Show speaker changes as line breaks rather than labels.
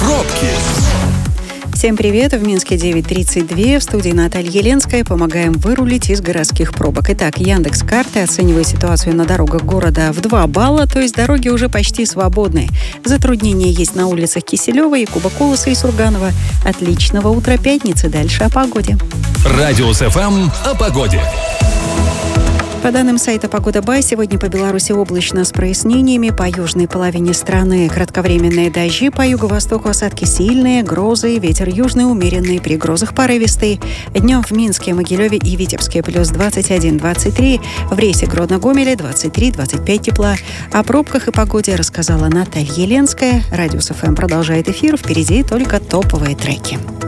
Пробки.
Всем привет! В Минске 9:32. В студии Наталья Еленская. Помогаем вырулить из городских пробок. Итак, Яндекс.Карты оценивает ситуацию на дорогах города в 2 балла, то есть дороги уже почти свободны. Затруднения есть на улицах Киселева, Якуба Колоса и Сурганова. Отличного утра пятницы. Дальше о погоде.
Радиус ФМ о погоде.
По данным сайта «Погода.бай», сегодня по Беларуси облачно с прояснениями. По южной половине страны кратковременные дожди, по юго-востоку осадки сильные, грозы, ветер южный умеренный, при грозах порывистый. Днем в Минске, Могилеве и Витебске плюс 21-23, в рейсе Гродно-Гомеле 23-25 тепла. О пробках и погоде рассказала Наталья Еленская. Радиус ФМ продолжает эфир, впереди только топовые треки.